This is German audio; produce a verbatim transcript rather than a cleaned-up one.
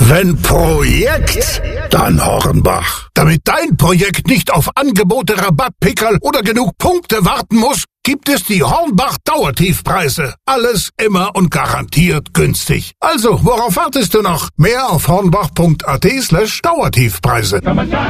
Wenn Projekt, dann Hornbach. Damit dein Projekt nicht auf Angebote, Rabatt, Pickerl oder genug Punkte warten muss, gibt es die Hornbach Dauertiefpreise. Alles immer und garantiert günstig. Also, worauf wartest du noch? Mehr auf hornbach punkt at slash Dauertiefpreise.